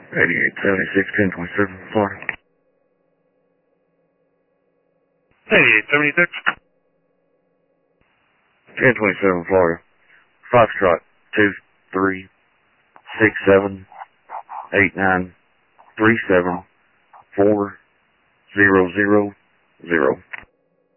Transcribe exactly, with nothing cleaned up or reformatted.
eighty-eight seventy-six, ten twenty-seven, Florida. eighty-eight seventy-six. ten twenty-seven, Florida. Foxtrot, two, three, six, seven, eight, nine, three, seven, four, zero, zero, zero.